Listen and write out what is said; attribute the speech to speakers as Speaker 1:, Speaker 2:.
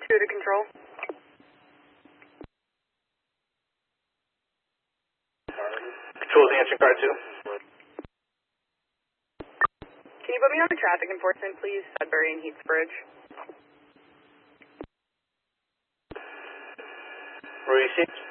Speaker 1: 2 to control.
Speaker 2: Control the answering car 2.
Speaker 1: Can you put me on the traffic enforcement, please? Sudbury and Heathsbridge.
Speaker 2: Where are you seeing?